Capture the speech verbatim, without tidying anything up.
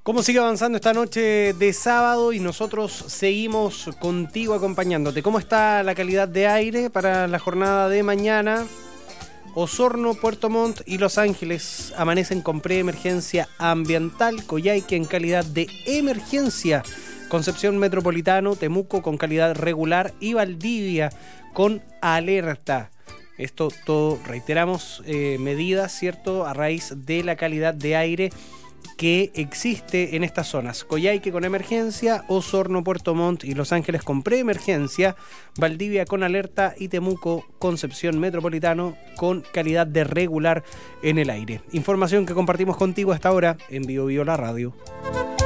¿Cómo sigue avanzando esta noche de sábado? Y nosotros seguimos contigo acompañándote. ¿Cómo está la calidad de aire para la jornada de mañana? Osorno, Puerto Montt y Los Ángeles amanecen con preemergencia ambiental. Coyhaique en calidad de emergencia. Concepción Metropolitano, Temuco con calidad regular y Valdivia con alerta. Esto todo, reiteramos, eh, medidas, ¿cierto?, a raíz de la calidad de aire que existe en estas zonas. Coyhaique con emergencia, Osorno, Puerto Montt y Los Ángeles con preemergencia, Valdivia con alerta y Temuco, Concepción Metropolitano con calidad de regular en el aire. Información que compartimos contigo hasta ahora en Bio Bio La Radio.